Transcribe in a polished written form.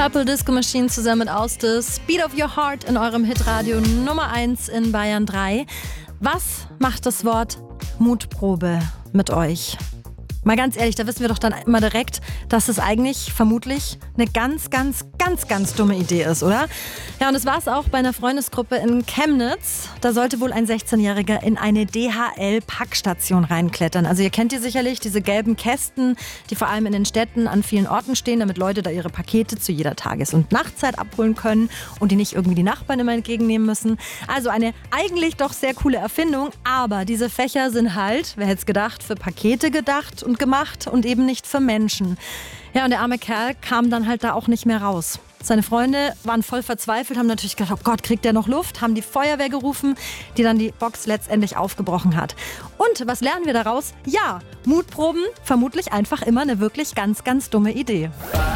Purple Disco Machine zusammen mit Auste, Speed of Your Heart in eurem Hitradio Nummer 1 in Bayern 3. Was macht das Wort Mutprobe mit euch? Mal ganz ehrlich, da wissen wir doch dann immer direkt, dass es eigentlich vermutlich eine ganz dumme Idee ist, oder? Ja, und das war es auch bei einer Freundesgruppe in Chemnitz. Da sollte wohl ein 16-Jähriger in eine DHL-Packstation reinklettern. Also ihr kennt die sicherlich, diese gelben Kästen, die vor allem in den Städten an vielen Orten stehen, damit Leute da ihre Pakete zu jeder Tages- und Nachtzeit abholen können und die nicht irgendwie die Nachbarn immer entgegennehmen müssen. Also eine eigentlich doch sehr coole Erfindung, aber diese Fächer sind halt, wer hätte es gedacht, für Pakete gedacht und gemacht und eben nicht für Menschen. Ja, und der arme Kerl kam dann halt da auch nicht mehr raus. Seine Freunde waren voll verzweifelt, haben natürlich gedacht, oh Gott, kriegt der noch Luft? Haben die Feuerwehr gerufen, die dann die Box letztendlich aufgebrochen hat. Und was lernen wir daraus? Ja, Mutproben, vermutlich einfach immer eine wirklich ganz dumme Idee.